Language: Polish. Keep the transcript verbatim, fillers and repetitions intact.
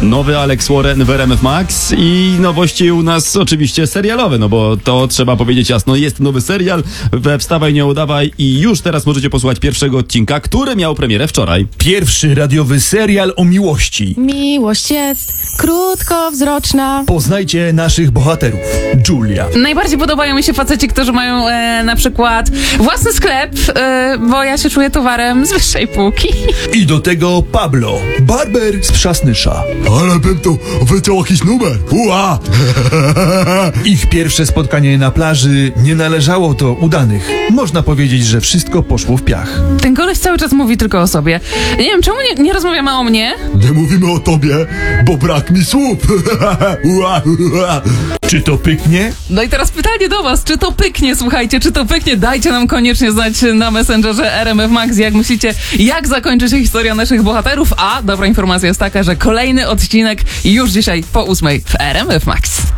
Nowy Alex Warren w R M F Max i nowości u nas oczywiście serialowe, no bo to trzeba powiedzieć jasno, jest nowy serial we Wstawaj, nie udawaj i już teraz możecie posłuchać pierwszego odcinka, który miał premierę wczoraj. Pierwszy radiowy serial o miłości. Miłość jest krótkowzroczna. Poznajcie naszych bohaterów. Julia. Najbardziej podobają mi się faceci, którzy mają e, na przykład własny sklep, e, bo ja się czuję towarem z wyższej półki. I do tego Pablo, barber z Przasnysza. Ale bym tu wyciął jakiś numer. Ua! Ich pierwsze spotkanie na plaży nie należało do udanych. Można powiedzieć, że wszystko poszło w piach. Ten koleś cały czas mówi tylko o sobie. Nie wiem, czemu nie, nie rozmawiamy o mnie? Nie mówimy o tobie, bo brak mi słów. Ua, ua. Czy to pyknie? No i teraz pytanie do was, czy to pyknie, słuchajcie, czy to pyknie? Dajcie nam koniecznie znać na Messengerze R M F Max, jak myślicie, jak zakończy się historia naszych bohaterów, a dobra informacja jest taka, że kolejny odcinek już dzisiaj po ósmej w R M F Max.